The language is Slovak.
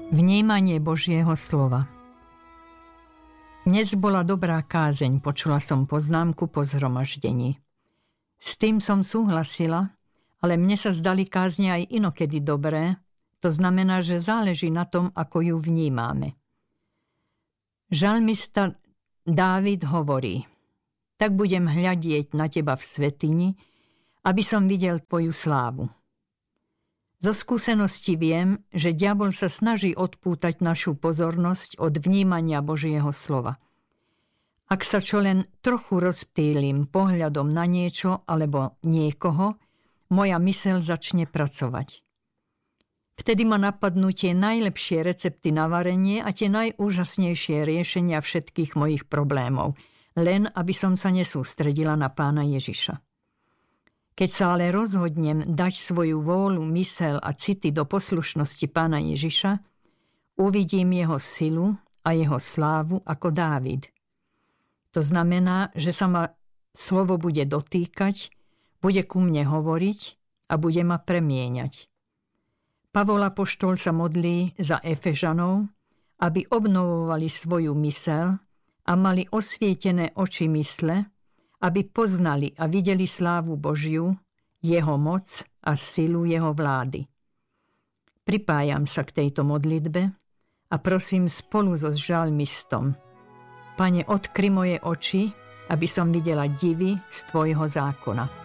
Vnímanie Božieho slova. Dnes bola dobrá kázeň, počula som poznámku po zhromaždení. S tým som súhlasila, ale mne sa zdali kázne aj inokedy dobré, to znamená, že záleží na tom, ako ju vnímame. Žalmista Dávid hovorí: tak budem hľadieť na teba v svätyni, aby som videl tvoju slávu. Zo skúsenosti viem, že diabol sa snaží odpútať našu pozornosť od vnímania Božieho slova. Ak sa čo len trochu rozptýlim pohľadom na niečo alebo niekoho, moja myseľ začne pracovať. Vtedy ma napadnú tie najlepšie recepty na varenie a tie najúžasnejšie riešenia všetkých mojich problémov, len aby som sa nesústredila na Pána Ježiša. Keď sa ale rozhodnem dať svoju vôľu, myseľ a city do poslušnosti Pána Ježiša, uvidím jeho silu a jeho slávu ako Dávid. To znamená, že sa ma slovo bude dotýkať, bude ku mne hovoriť a bude ma premieňať. Pavol apoštol sa modlí za Efežanov, aby obnovovali svoju myseľ a mali osvietené oči mysle, aby poznali a videli slávu Božiu, jeho moc a silu jeho vlády. Pripájam sa k tejto modlitbe a prosím spolu so žalmistom: Pane, odkry moje oči, aby som videla divy z tvojho zákona.